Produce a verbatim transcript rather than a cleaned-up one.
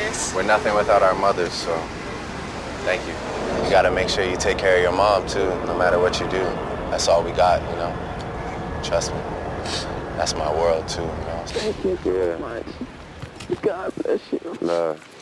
Thanks. We're nothing without our mothers, so thank you. You gotta make sure you take care of your mom, too, no matter what you do. That's all we got, you know? Trust me. That's my world, too, you know? Thank you so much. God bless you. Love.